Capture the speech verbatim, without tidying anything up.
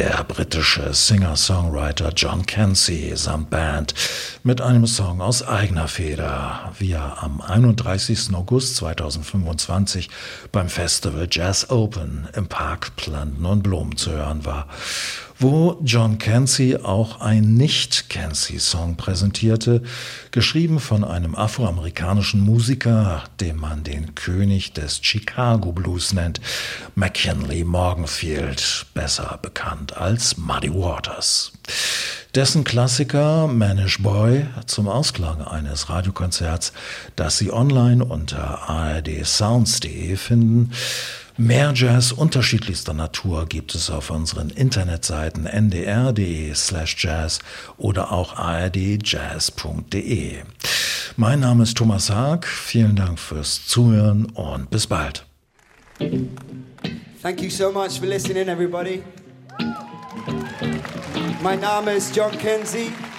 der britische Singer-Songwriter John Cansey samt Band mit einem Song aus eigener Feder, wie er am einunddreißigsten August zweitausendfünfundzwanzig beim Festival Jazz Open im Park Planten und Blumen zu hören war, wo John Cansey auch ein Nicht-Cansey-Song präsentierte, geschrieben von einem afroamerikanischen Musiker, den man den König des Chicago Blues nennt, McKinley Morganfield, besser bekannt als Muddy Waters. Dessen Klassiker Manish Boy zum Ausklang eines Radiokonzerts, das Sie online unter a r d sounds punkt d e finden. Mehr Jazz unterschiedlichster Natur gibt es auf unseren Internetseiten n d r punkt d e slash jazz oder auch a r d jazz punkt d e. Mein Name ist Thomas Haag, vielen Dank fürs Zuhören und bis bald. Thank you so much for listening, everybody. Mein Name ist John Cansey.